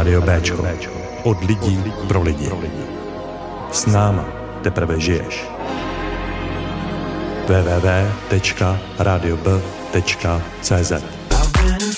Rádio Béčko. Od lidí pro lidi. S náma teprve žiješ. www.radiob.cz